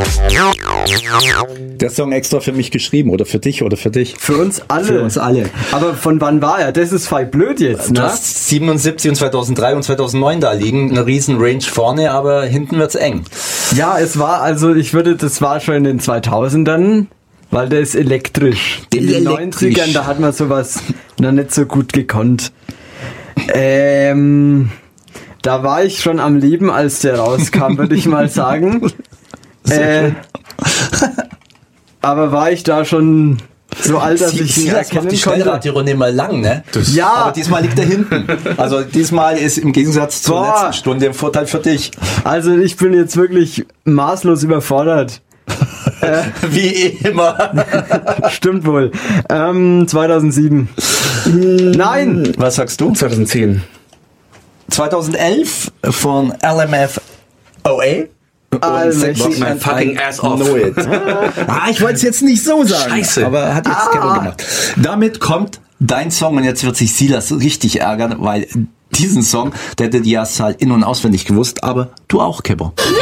Der Song extra für mich geschrieben oder für dich oder für dich? Für uns alle. Für uns alle. Aber von wann war er? Das ist voll blöd jetzt, Du ne? hast 77 und 2003 und 2009 da liegen, eine riesen Range vorne, aber hinten wird's eng. Ja, es war, also das war schon in den 2000ern, weil der ist elektrisch. In den 90ern, da hat man sowas noch nicht so gut gekonnt. Da war ich schon am Leben, als der rauskam, würde ich mal sagen. Aber war ich da schon so alt, dass ich ihn Das macht erkennen die konnte? Schnellradirunde immer lang, ne? Ja. Aber diesmal liegt er hinten. Also diesmal ist im Gegensatz zur letzten Stunde ein Vorteil für dich. Also ich bin jetzt wirklich maßlos überfordert. Wie immer. Stimmt wohl. 2007. Nein! Was sagst du? 2010. 2011 von LMFAO. Allmächtig. My fucking ass off. Know it. Ich wollte es jetzt nicht so sagen. Scheiße. Aber hat jetzt Kevin gemacht. Damit kommt dein Song und jetzt wird sich Silas richtig ärgern, weil diesen Song, der hätte die erst halt in- und auswendig gewusst, aber du auch, Kevin.